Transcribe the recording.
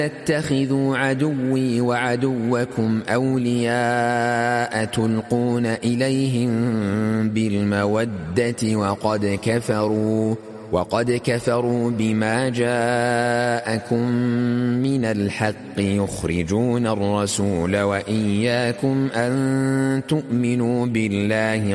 تتخذوا عدوي وعدوكم أولياء تلقون إليهم بالمودة وقد كفروا بما جاءكم من الحق يخرجون الرسول وإياكم أن تؤمنوا بالله